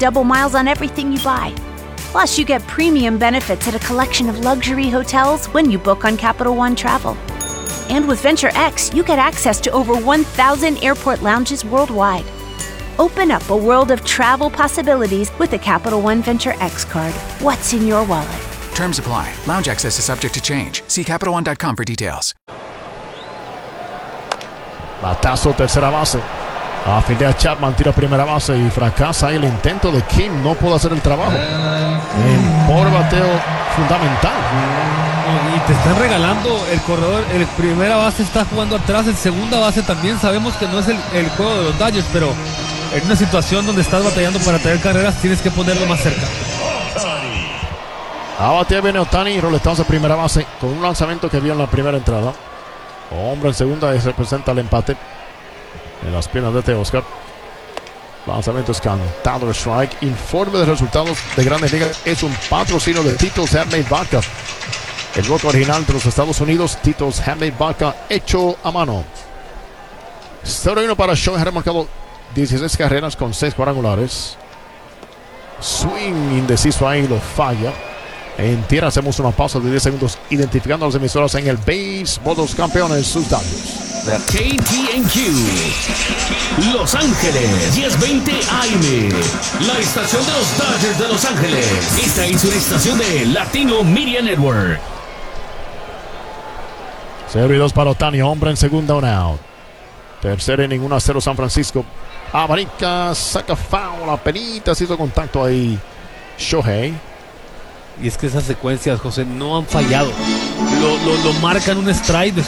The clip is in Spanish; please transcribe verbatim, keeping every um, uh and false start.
double miles on everything you buy. Plus, you get premium benefits at a collection of luxury hotels when you book on Capital One Travel. And with Venture X, you get access to over one thousand airport lounges worldwide. Open up a world of travel possibilities with the Capital One Venture X card. What's in your wallet? Terms apply. Lounge access is subject to change. See Capital One dot com for details. Batazo, tercera base. Afilea Chapman, tira primera base y fracasa el intento de Kim. No pudo hacer el trabajo. El pobre bateo fundamental. Y te están regalando el corredor. El primera base está jugando atrás. El segunda base también. Sabemos que no es el, el juego de los Dodgers, pero en una situación donde estás batallando para traer carreras, tienes que ponerlo más cerca. A batear viene Ohtani y roletados a primera base con un lanzamiento que vio en la primera entrada. Hombre en segunda y se presenta el empate en las piernas de Teoscar. Lanzamiento es cantado, strike. Informe de resultados de Grandes Ligas es un patrocinio de Tito's Handmade Vodka. El vodka original de los Estados Unidos, Tito's Handmade Vodka, hecho a mano. cero uno para Shohei, ha remarcado dieciséis carreras con seis cuadrangulares. Swing indeciso ahí, lo falla. En tierra hacemos una pausa de diez segundos identificando a las emisoras en el béisbol de los campeones, sus Dodgers. K T N Q Los Ángeles diez veinte A M, la estación de los Dodgers de Los Ángeles. Esta es una estación de Latino Media Network. cero y dos para Ohtani, hombre en segunda, un out. Tercera inning, uno a cero San Francisco. Abarica, saca foul, apenas hizo contacto ahí Shohei. Y es que esas secuencias, José, no han fallado. Lo, lo, lo marcan un strike.